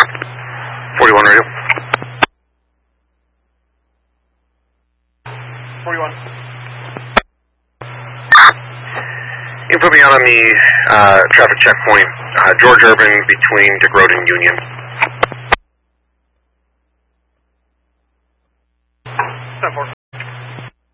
41 radio. 41. You can put me out on the traffic checkpoint, George Urban between Dick Road and Union.